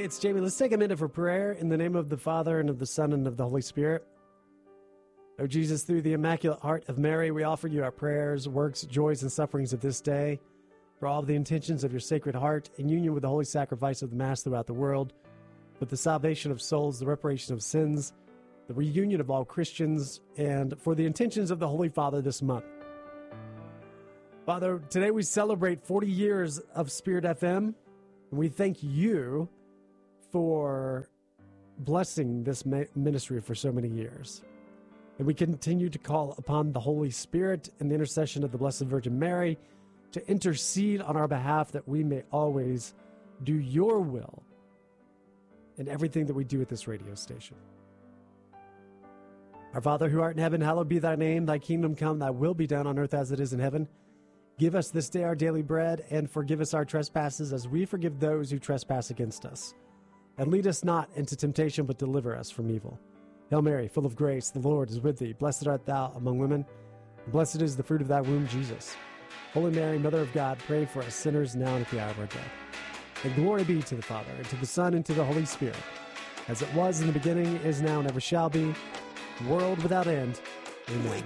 Hey, it's Jamie. Let's take a minute for prayer in the name of the Father, and of the Son, and of the Holy Spirit. Oh, Jesus, through the Immaculate Heart of Mary, we offer you our prayers, works, joys, and sufferings of this day, for all of the intentions of your Sacred Heart, in union with the holy sacrifice of the Mass throughout the world, with the salvation of souls, the reparation of sins, the reunion of all Christians, and for the intentions of the Holy Father this month. Father, today we celebrate 40 years of Spirit FM, and we thank you for blessing this ministry for so many years. And we continue to call upon the Holy Spirit and the intercession of the Blessed Virgin Mary to intercede on our behalf, that we may always do your will in everything that we do at this radio station. Our Father who art in heaven, hallowed be thy name. Thy kingdom come, thy will be done on earth as it is in heaven. Give us this day our daily bread, and forgive us our trespasses as we forgive those who trespass against us. And lead us not into temptation, but deliver us from evil. Hail Mary, full of grace, the Lord is with thee. Blessed art thou among women, and blessed is the fruit of thy womb, Jesus. Holy Mary, Mother of God, pray for us sinners now and at the hour of our death. And glory be to the Father, and to the Son, and to the Holy Spirit, as it was in the beginning, is now, and ever shall be, world without end. Amen.